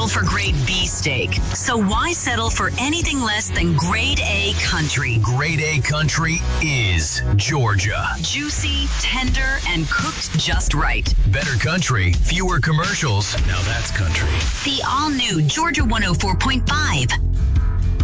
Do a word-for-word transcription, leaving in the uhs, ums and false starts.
settle for grade B steak. So why settle for anything less than grade A country? Grade A country is Georgia. Juicy, tender, and cooked just right. Better country, fewer commercials. Now that's country. The all-new Georgia one oh four point five.